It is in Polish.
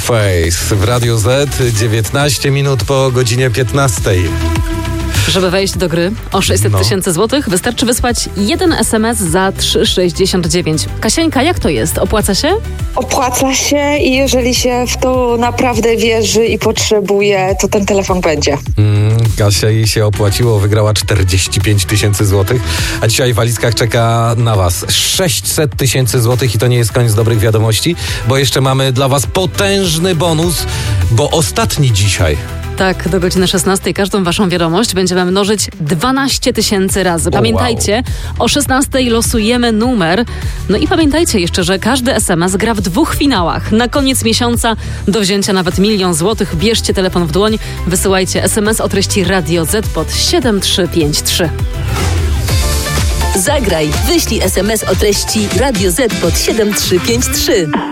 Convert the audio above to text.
Face w Radiu Z, 19 minut po godzinie 15. Żeby wejść do gry o 600 tysięcy złotych, wystarczy wysłać jeden SMS za 3,69. Kasieńka, jak to jest? Opłaca się? Opłaca się i jeżeli się w to naprawdę wierzy i potrzebuje, to ten telefon będzie. Kasia, jej się opłaciło, wygrała 45 tysięcy złotych, a dzisiaj w walizkach czeka na was 600 tysięcy złotych i to nie jest koniec dobrych wiadomości, bo jeszcze mamy dla was potężny bonus, bo ostatni dzisiaj. Tak, do godziny 16 każdą waszą wiadomość będziemy mnożyć 12 tysięcy razy. Pamiętajcie, o 16 losujemy numer. No i pamiętajcie jeszcze, że każdy SMS gra w 2 finałach. Na koniec miesiąca do wzięcia nawet 1 000 000 złotych. Bierzcie telefon w dłoń, wysyłajcie SMS o treści Radio Z pod 7353. Zagraj, wyślij SMS o treści Radio Z pod 7353.